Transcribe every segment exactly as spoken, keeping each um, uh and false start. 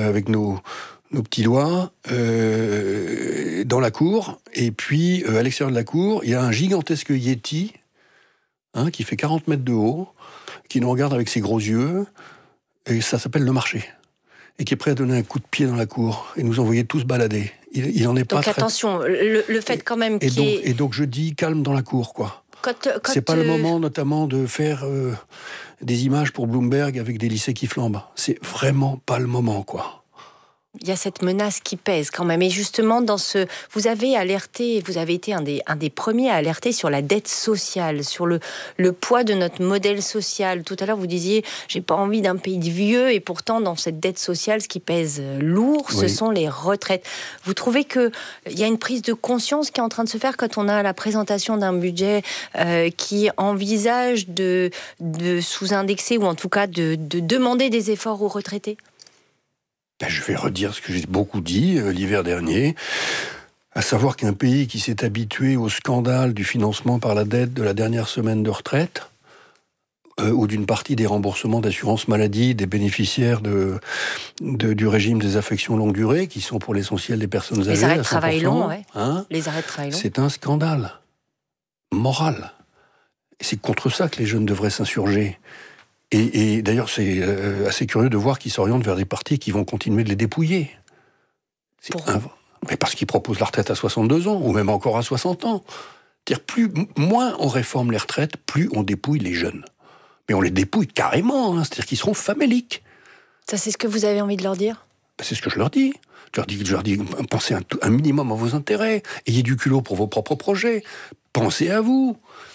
avec nos, nos petits doigts euh, dans la cour. Et puis, euh, à l'extérieur de la cour, il y a un gigantesque Yeti hein, qui fait quarante mètres de haut, qui nous regarde avec ses gros yeux, et ça s'appelle le marché. Et qui est prêt à donner un coup de pied dans la cour et nous envoyer tous balader. Il, il en est pas donc très... attention, le, le fait quand même et, qu'il et, y donc, ait... et donc je dis calme dans la cour, quoi. Quand, quand c'est pas euh... le moment, notamment, de faire euh, des images pour Bloomberg avec des lycées qui flambent. C'est vraiment pas le moment, quoi. Il y a cette menace qui pèse quand même. Et justement, dans ce, vous avez alerté, vous avez été un des, un des premiers à alerter sur la dette sociale, sur le, le poids de notre modèle social. Tout à l'heure, vous disiez, j'ai pas envie d'un pays de vieux, et pourtant, dans cette dette sociale, ce qui pèse lourd, oui. ce sont les retraites. Vous trouvez qu'il y a une prise de conscience qui est en train de se faire quand on a la présentation d'un budget euh, qui envisage de, de sous-indexer, ou en tout cas de, de demander des efforts aux retraités ? Ben, je vais redire ce que j'ai beaucoup dit euh, l'hiver dernier, à savoir qu'un pays qui s'est habitué au scandale du financement par la dette de la dernière semaine de retraite, euh, ou d'une partie des remboursements d'assurance maladie des bénéficiaires de, de, du régime des affections longue durée, qui sont pour l'essentiel des personnes âgées. Les arrêts de travail longs, ouais. hein, Les arrêts de travail longs. C'est un scandale moral. Et c'est contre ça que les jeunes devraient s'insurger. Et, et d'ailleurs, c'est euh, assez curieux de voir qu'ils s'orientent vers des partis qui vont continuer de les dépouiller. C'est Pour... un... Mais parce qu'ils proposent la retraite à soixante-deux ans, ou même encore à soixante ans. C'est-à-dire, plus, moins on réforme les retraites, plus on dépouille les jeunes. Mais on les dépouille carrément, hein, c'est-à-dire qu'ils seront faméliques. Ça, c'est ce que vous avez envie de leur dire ? Ben, c'est ce que je leur dis. Je leur dis, je leur dis pensez un, un minimum à vos intérêts, ayez du culot pour vos propres projets, pensez à vous.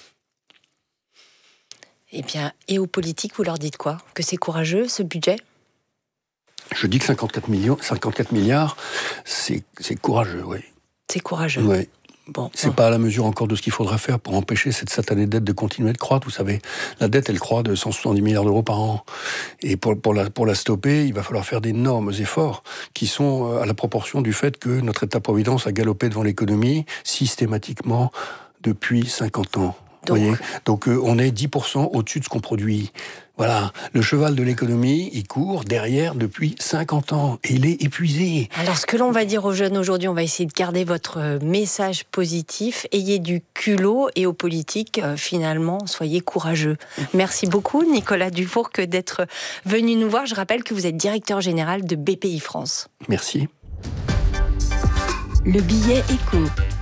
Eh bien, et aux politiques, vous leur dites quoi ? Que c'est courageux, ce budget ? Je dis que cinquante-quatre millions, cinquante-quatre milliards, c'est, c'est courageux, oui. C'est courageux. Oui. Bon, c'est bon. Pas à la mesure encore de ce qu'il faudra faire pour empêcher cette satanée dette de continuer de croître. Vous savez, la dette, elle croît de cent soixante-dix milliards d'euros par an. Et pour, pour, la, pour la stopper, il va falloir faire d'énormes efforts qui sont à la proportion du fait que notre État-providence a galopé devant l'économie systématiquement depuis cinquante ans. Donc, voyez Donc euh, on est dix pour cent au-dessus de ce qu'on produit. Voilà, le cheval de l'économie, il court derrière depuis cinquante ans et il est épuisé. Alors ce que l'on va dire aux jeunes aujourd'hui, on va essayer de garder votre message positif, ayez du culot, et aux politiques, euh, finalement, soyez courageux. Merci beaucoup Nicolas Dufourcq d'être venu nous voir. Je rappelle que vous êtes directeur général de B P I France. Merci. Le billet éco.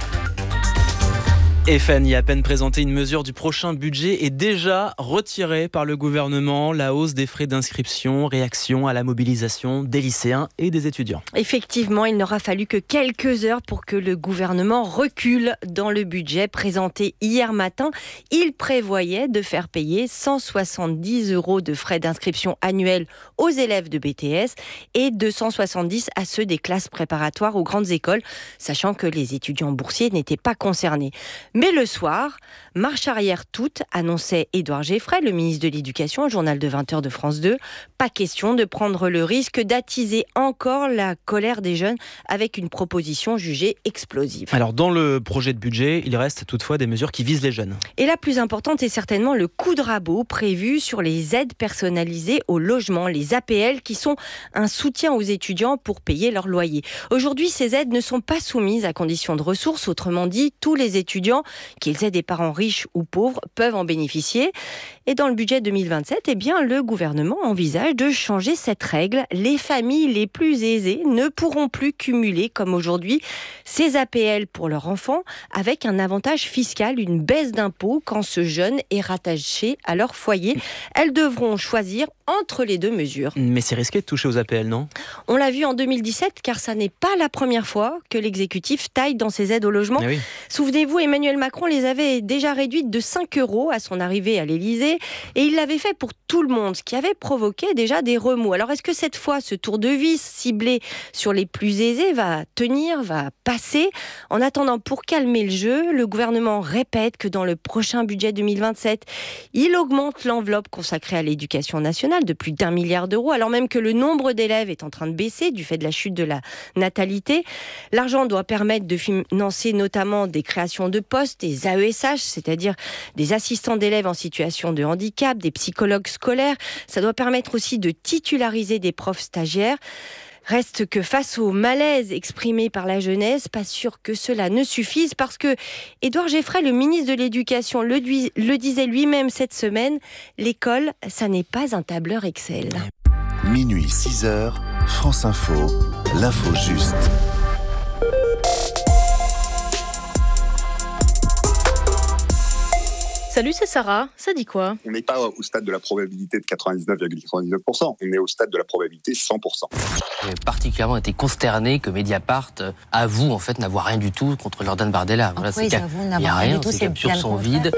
Et Fanny, à peine présenté, une mesure du prochain budget est déjà retirée par le gouvernement. La hausse des frais d'inscription, réaction à la mobilisation des lycéens et des étudiants. Effectivement, il n'aura fallu que quelques heures pour que le gouvernement recule dans le budget présenté hier matin. Il prévoyait de faire payer cent soixante-dix euros de frais d'inscription annuels aux élèves de B T S et deux cent soixante-dix à ceux des classes préparatoires aux grandes écoles, sachant que les étudiants boursiers n'étaient pas concernés. Mais le soir, marche arrière toute, annonçait Édouard Geffray, le ministre de l'Éducation, au journal de vingt heures de France deux. Pas question de prendre le risque d'attiser encore la colère des jeunes avec une proposition jugée explosive. Alors dans le projet de budget, il reste toutefois des mesures qui visent les jeunes. Et la plus importante est certainement le coup de rabot prévu sur les aides personnalisées au logement, les A P L, qui sont un soutien aux étudiants pour payer leur loyer. Aujourd'hui, ces aides ne sont pas soumises à conditions de ressources, autrement dit, tous les étudiants, qu'ils aient des parents riches ou pauvres, peuvent en bénéficier. Et dans le budget deux mille vingt-sept, eh bien, le gouvernement envisage de changer cette règle. Les familles les plus aisées ne pourront plus cumuler, comme aujourd'hui, ces A P L pour leurs enfants avec un avantage fiscal, une baisse d'impôt quand ce jeune est rattaché à leur foyer. Elles devront choisir entre les deux mesures. Mais c'est risqué de toucher aux A P L, non ? On l'a vu en deux mille dix-sept, car ça n'est pas la première fois que l'exécutif taille dans ses aides au logement. Eh oui. Souvenez-vous, Emmanuel Macron les avait déjà réduites de cinq euros à son arrivée à l'Élysée, et il l'avait fait pour tout le monde, ce qui avait provoqué déjà des remous. Alors est-ce que cette fois, ce tour de vis ciblé sur les plus aisés va tenir, va passer ? En attendant, pour calmer le jeu, le gouvernement répète que dans le prochain budget deux mille vingt-sept, il augmente l'enveloppe consacrée à l'éducation nationale de plus d'un milliard d'euros, alors même que le nombre d'élèves est en train de baisser du fait de la chute de la natalité. L'argent doit permettre de financer notamment des créations de postes, des A E S H, c'est-à-dire des assistants d'élèves en situation de handicap, des psychologues scolaires. Ça doit permettre aussi de titulariser des profs stagiaires. Reste que face au malaise exprimé par la jeunesse, pas sûr que cela ne suffise parce que Édouard Geffray, le ministre de l'Éducation, le, le disait lui-même cette semaine, l'école, ça n'est pas un tableur Excel. Minuit six heures, France Info, l'info juste. Salut, c'est Sarah. Ça dit quoi ? On n'est pas au stade de la probabilité de quatre-vingt-dix-neuf virgule quatre-vingt-dix-neuf pour cent. On est au stade de la probabilité cent pour cent. J'ai particulièrement été consterné que Mediapart avoue en fait n'avoir rien du tout contre Jordan Bardella. Voilà, c'est cap- il n'y a rien, ces captures sont vides.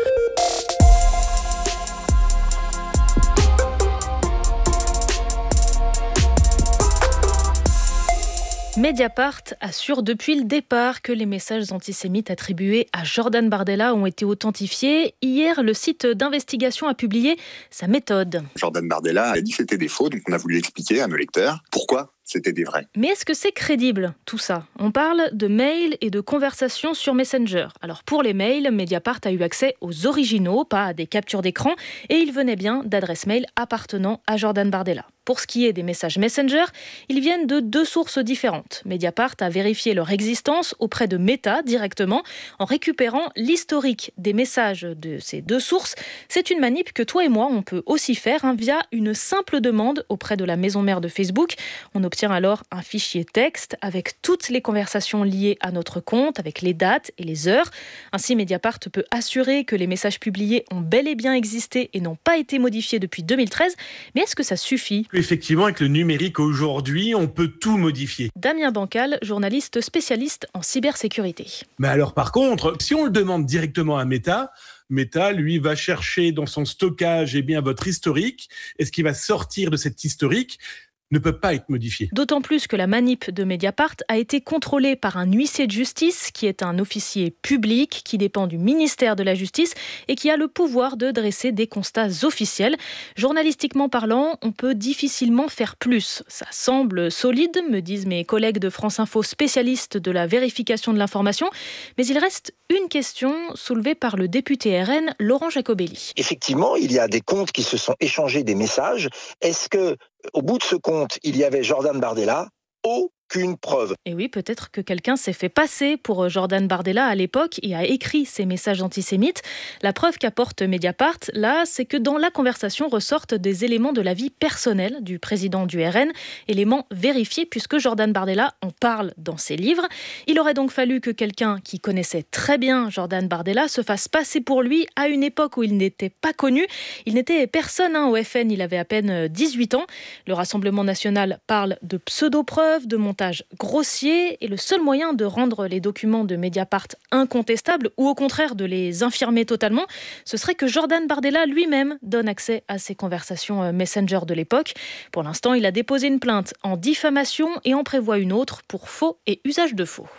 Mediapart assure depuis le départ que les messages antisémites attribués à Jordan Bardella ont été authentifiés. Hier, le site d'investigation a publié sa méthode. Jordan Bardella a dit que c'était des faux, donc on a voulu expliquer à nos lecteurs pourquoi c'était des vrais. Mais est-ce que c'est crédible, tout ça ? On parle de mails et de conversations sur Messenger. Alors pour les mails, Mediapart a eu accès aux originaux, pas à des captures d'écran, et ils venaient bien d'adresses mail appartenant à Jordan Bardella. Pour ce qui est des messages Messenger, ils viennent de deux sources différentes. Mediapart a vérifié leur existence auprès de Meta directement en récupérant l'historique des messages de ces deux sources. C'est une manip que toi et moi, on peut aussi faire hein, via une simple demande auprès de la maison mère de Facebook. On obtient alors un fichier texte avec toutes les conversations liées à notre compte, avec les dates et les heures. Ainsi, Mediapart peut assurer que les messages publiés ont bel et bien existé et n'ont pas été modifiés depuis deux mille treize. Mais est-ce que ça suffit ? Effectivement, avec le numérique aujourd'hui, on peut tout modifier. Damien Bancal, journaliste spécialiste en cybersécurité. Mais alors par contre, si on le demande directement à Meta, Meta, lui, va chercher dans son stockage eh bien, votre historique. Et ce qui va sortir de cet historique ne peut pas être modifié. D'autant plus que la manip de Mediapart a été contrôlée par un huissier de justice qui est un officier public qui dépend du ministère de la Justice et qui a le pouvoir de dresser des constats officiels. Journalistiquement parlant, on peut difficilement faire plus. Ça semble solide, me disent mes collègues de France Info spécialistes de la vérification de l'information, mais il reste une question soulevée par le député R N Laurent Jacobelli. Effectivement, il y a des comptes qui se sont échangés des messages. Est-ce que au bout de ce compte, il y avait Jordan Bardella ? Aucune preuve. Et oui, peut-être que quelqu'un s'est fait passer pour Jordan Bardella à l'époque et a écrit ces messages antisémites. La preuve qu'apporte Mediapart, là, c'est que dans la conversation ressortent des éléments de la vie personnelle du président du R N, éléments vérifiés puisque Jordan Bardella en parle dans ses livres. Il aurait donc fallu que quelqu'un qui connaissait très bien Jordan Bardella se fasse passer pour lui à une époque où il n'était pas connu. Il n'était personne hein, au F N, il avait à peine dix-huit ans. Le Rassemblement national parle de pseudo-preuves, de montage grossier et le seul moyen de rendre les documents de Mediapart incontestables ou au contraire de les infirmer totalement, ce serait que Jordan Bardella lui-même donne accès à ces conversations Messenger de l'époque. Pour l'instant, il a déposé une plainte en diffamation et en prévoit une autre pour faux et usage de faux.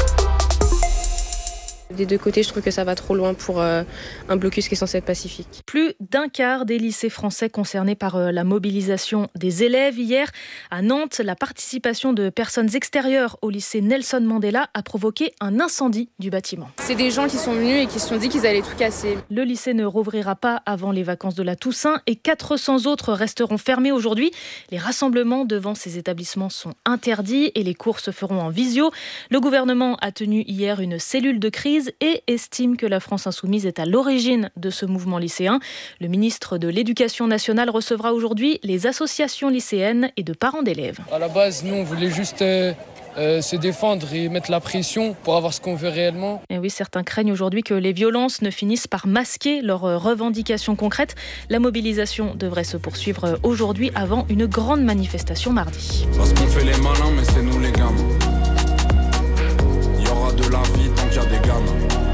Des deux côtés, je trouve que ça va trop loin pour euh, un blocus qui est censé être pacifique. Plus d'un quart des lycées français concernés par euh, la mobilisation des élèves. Hier, à Nantes, la participation de personnes extérieures au lycée Nelson Mandela a provoqué un incendie du bâtiment. C'est des gens qui sont venus et qui se sont dit qu'ils allaient tout casser. Le lycée ne rouvrira pas avant les vacances de la Toussaint et quatre cents autres resteront fermés aujourd'hui. Les rassemblements devant ces établissements sont interdits et les cours se feront en visio. Le gouvernement a tenu hier une cellule de crise et estime que la France insoumise est à l'origine de ce mouvement lycéen. Le ministre de l'Éducation nationale recevra aujourd'hui les associations lycéennes et de parents d'élèves. À la base, nous, on voulait juste euh, euh, se défendre et mettre la pression pour avoir ce qu'on veut réellement. Et oui, certains craignent aujourd'hui que les violences ne finissent par masquer leurs revendications concrètes. La mobilisation devrait se poursuivre aujourd'hui avant une grande manifestation mardi. Parce qu'on fait les malins, mais c'est nous les gamins. Il y aura de la vie tant qu'il y a des gamins.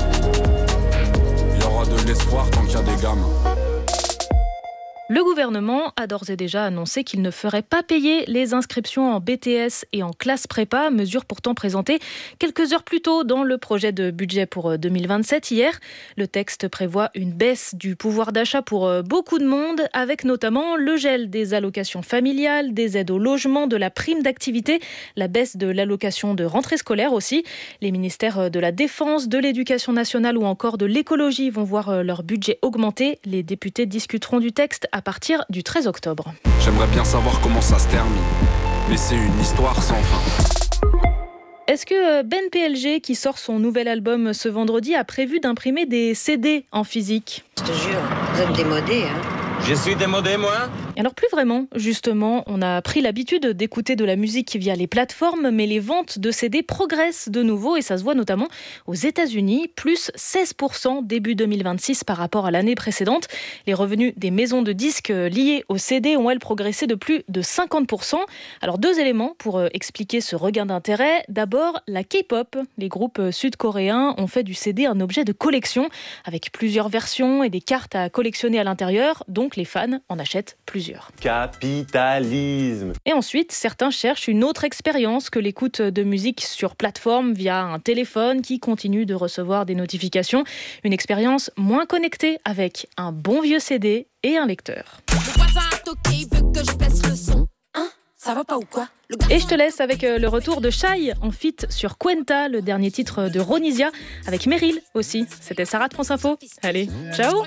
Il y aura de l'espoir tant qu'il y a des gamins. Le gouvernement a d'ores et déjà annoncé qu'il ne ferait pas payer les inscriptions en B T S et en classe prépa, mesure pourtant présentée quelques heures plus tôt dans le projet de budget pour deux mille vingt-sept. Hier, le texte prévoit une baisse du pouvoir d'achat pour beaucoup de monde, avec notamment le gel des allocations familiales, des aides au logement, de la prime d'activité, la baisse de l'allocation de rentrée scolaire aussi. Les ministères de la Défense, de l'Éducation nationale ou encore de l'Écologie vont voir leur budget augmenter. Les députés discuteront du texte à partir du treize octobre. J'aimerais bien savoir comment ça se termine. mais c'est une histoire sans fin. Est-ce que Ben P L G, qui sort son nouvel album ce vendredi, a prévu d'imprimer des C D en physique ? Je te jure, vous êtes démodé, hein ? Je suis démodé, moi ? Alors plus vraiment, justement, on a pris l'habitude d'écouter de la musique via les plateformes, mais les ventes de C D progressent de nouveau et ça se voit notamment aux États-Unis, plus seize pour cent début deux mille vingt-six par rapport à l'année précédente. Les revenus des maisons de disques liés au C D ont, elles, progressé de plus de cinquante pour cent. Alors deux éléments pour expliquer ce regain d'intérêt. D'abord, la K-pop. Les groupes sud-coréens ont fait du C D un objet de collection avec plusieurs versions et des cartes à collectionner à l'intérieur, donc les fans en achètent plusieurs. Capitalisme. Et ensuite, certains cherchent une autre expérience que l'écoute de musique sur plateforme via un téléphone qui continue de recevoir des notifications. Une expérience moins connectée avec un bon vieux C D et un lecteur. Ça va pas ou quoi ? Et je te laisse avec le retour de Shai en feat sur Cuenta, le dernier titre de Ronisia, avec Meryl aussi. C'était Sarah de France Info. Allez, ciao.